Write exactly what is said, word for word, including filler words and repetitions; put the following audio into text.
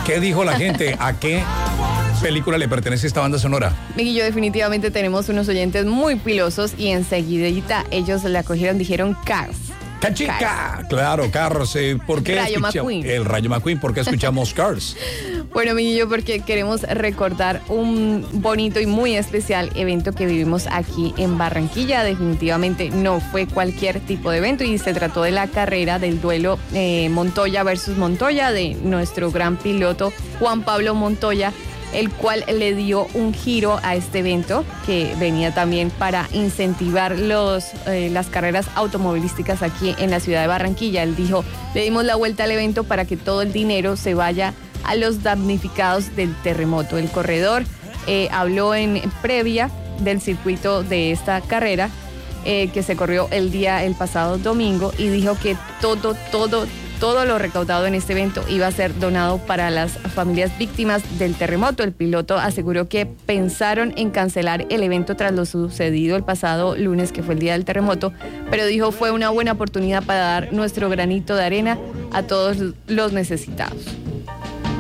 ¿Qué dijo la gente? ¿A qué película le pertenece esta banda sonora? Miguel y yo definitivamente tenemos unos oyentes muy pilosos y enseguidita ellos la cogieron, dijeron Cars. ¡Cachica! Cars. Claro, Cars. Eh, ¿Por qué Rayo escucha- McQueen. El Rayo McQueen, ¿por qué escuchamos Cars? Bueno, Miguel y yo porque queremos recordar un bonito y muy especial evento que vivimos aquí en Barranquilla. Definitivamente no fue cualquier tipo de evento y se trató de la carrera del duelo eh, Montoya versus Montoya de nuestro gran piloto Juan Pablo Montoya, el cual le dio un giro a este evento que venía también para incentivar los, eh, las carreras automovilísticas aquí en la ciudad de Barranquilla. Él dijo, le dimos la vuelta al evento para que todo el dinero se vaya a los damnificados del terremoto. El corredor eh, habló en previa del circuito de esta carrera eh, que se corrió el día, el pasado domingo, y dijo que todo, todo, todo lo recaudado en este evento iba a ser donado para las familias víctimas del terremoto. El piloto aseguró que pensaron en cancelar el evento tras lo sucedido el pasado lunes, que fue el día del terremoto, pero dijo fue una buena oportunidad para dar nuestro granito de arena a todos los necesitados.